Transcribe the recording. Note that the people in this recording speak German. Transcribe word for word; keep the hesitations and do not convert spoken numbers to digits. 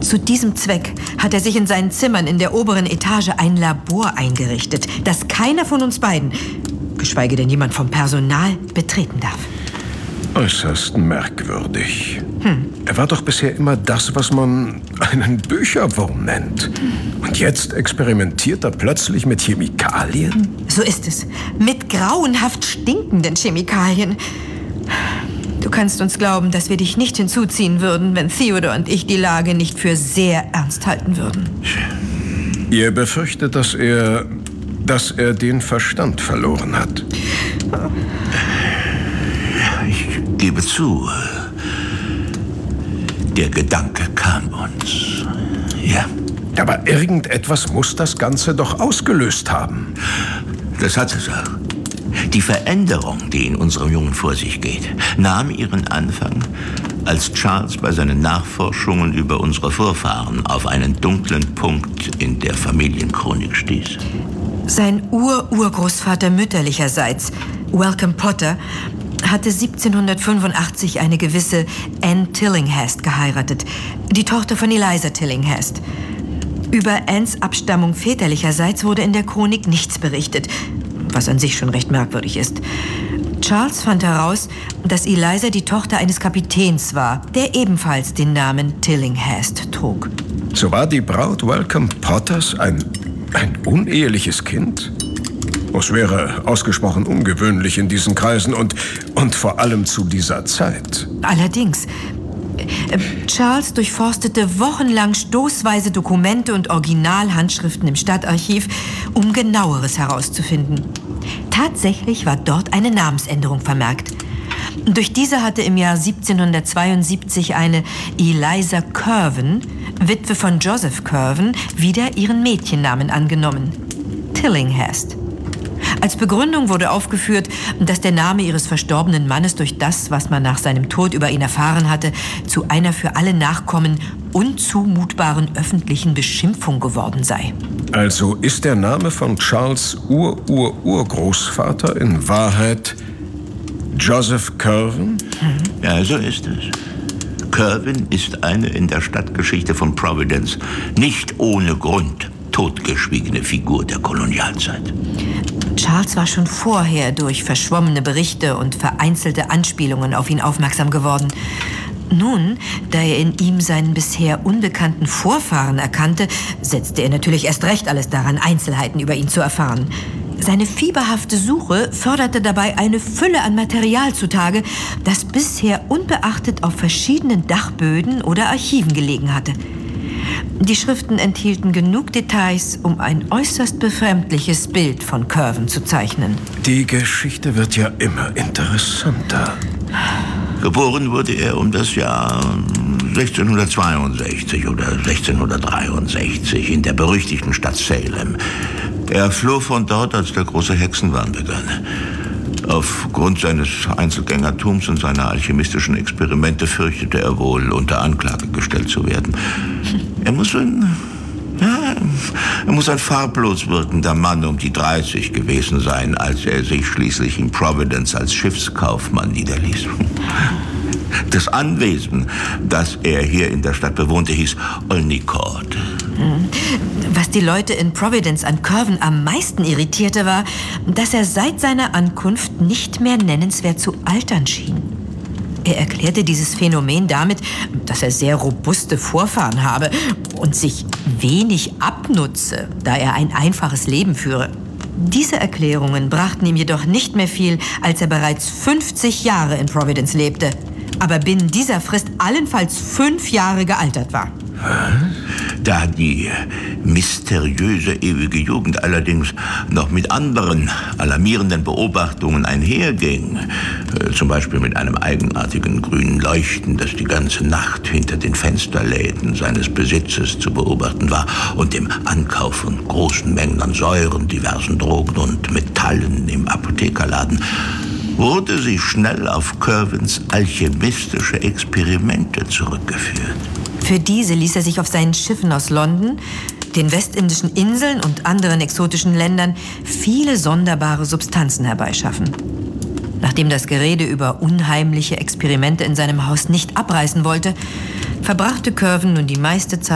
Zu diesem Zweck hat er sich in seinen Zimmern in der oberen Etage ein Labor eingerichtet, das keiner von uns beiden, geschweige denn jemand vom Personal, betreten darf. Äußerst merkwürdig. Hm. Er war doch bisher immer das, was man einen Bücherwurm nennt. Und jetzt experimentiert er plötzlich mit Chemikalien? So ist es. Mit grauenhaft stinkenden Chemikalien. Du kannst uns glauben, dass wir dich nicht hinzuziehen würden, wenn Theodore und ich die Lage nicht für sehr ernst halten würden. Ihr befürchtet, dass er, dass er den Verstand verloren hat. Ich gebe zu, der Gedanke kam uns. Ja. Aber irgendetwas muss das Ganze doch ausgelöst haben. Das hat es auch. Die Veränderung, die in unserem Jungen vor sich geht, nahm ihren Anfang, als Charles bei seinen Nachforschungen über unsere Vorfahren auf einen dunklen Punkt in der Familienchronik stieß. Sein Ur-Urgroßvater mütterlicherseits, Welcome Potter, hatte siebzehnhundertfünfundachtzig eine gewisse Anne Tillinghast geheiratet, die Tochter von Eliza Tillinghast. Über Annes Abstammung väterlicherseits wurde in der Chronik nichts berichtet, was an sich schon recht merkwürdig ist. Charles fand heraus, dass Eliza die Tochter eines Kapitäns war, der ebenfalls den Namen Tillinghast trug. So war die Braut Welcome Potters ein, ein uneheliches Kind? Es wäre ausgesprochen ungewöhnlich in diesen Kreisen und, und vor allem zu dieser Zeit. Allerdings. Charles durchforstete wochenlang stoßweise Dokumente und Originalhandschriften im Stadtarchiv, um Genaueres herauszufinden. Tatsächlich war dort eine Namensänderung vermerkt. Durch diese hatte im Jahr siebzehnhundertzweiundsiebzig eine Eliza Curwen, Witwe von Joseph Curwen, wieder ihren Mädchennamen angenommen: Tillinghast. Als Begründung wurde aufgeführt, dass der Name ihres verstorbenen Mannes durch das, was man nach seinem Tod über ihn erfahren hatte, zu einer für alle Nachkommen unzumutbaren öffentlichen Beschimpfung geworden sei. Also ist der Name von Charles' Ur-Ur-Urgroßvater in Wahrheit Joseph Curwen? Mhm. Ja, so ist es. Curwen ist eine in der Stadtgeschichte von Providence nicht ohne Grund totgeschwiegene Figur der Kolonialzeit. Charles war schon vorher durch verschwommene Berichte und vereinzelte Anspielungen auf ihn aufmerksam geworden. Nun, da er in ihm seinen bisher unbekannten Vorfahren erkannte, setzte er natürlich erst recht alles daran, Einzelheiten über ihn zu erfahren. Seine fieberhafte Suche förderte dabei eine Fülle an Material zutage, das bisher unbeachtet auf verschiedenen Dachböden oder Archiven gelegen hatte. Die Schriften enthielten genug Details, um ein äußerst befremdliches Bild von Curwen zu zeichnen. Die Geschichte wird ja immer interessanter. Geboren wurde er um das Jahr sechzehnhundertzweiundsechzig oder sechzehnhundertdreiundsechzig in der berüchtigten Stadt Salem. Er floh von dort, als der große Hexenwahn begann. Aufgrund seines Einzelgängertums und seiner alchemistischen Experimente fürchtete er wohl, unter Anklage gestellt zu werden. Er muss ein, ja, er muss ein farblos wirkender Mann um die dreißig gewesen sein, als er sich schließlich in Providence als Schiffskaufmann niederließ. Das Anwesen, das er hier in der Stadt bewohnte, hieß Olney Court. Was die Leute in Providence an Curwen am meisten irritierte, war, dass er seit seiner Ankunft nicht mehr nennenswert zu altern schien. Er erklärte dieses Phänomen damit, dass er sehr robuste Vorfahren habe und sich wenig abnutze, da er ein einfaches Leben führe. Diese Erklärungen brachten ihm jedoch nicht mehr viel, als er bereits fünfzig Jahre in Providence lebte, aber binnen dieser Frist allenfalls fünf Jahre gealtert war. Da die mysteriöse ewige Jugend allerdings noch mit anderen alarmierenden Beobachtungen einherging, äh, zum Beispiel mit einem eigenartigen grünen Leuchten, das die ganze Nacht hinter den Fensterläden seines Besitzes zu beobachten war, und dem Ankauf von großen Mengen an Säuren, diversen Drogen und Metallen im Apothekerladen, wurde sie schnell auf Curwens alchemistische Experimente zurückgeführt. Für diese ließ er sich auf seinen Schiffen aus London, den westindischen Inseln und anderen exotischen Ländern viele sonderbare Substanzen herbeischaffen. Nachdem das Gerede über unheimliche Experimente in seinem Haus nicht abreißen wollte, verbrachte Curwen nun die meiste Zeit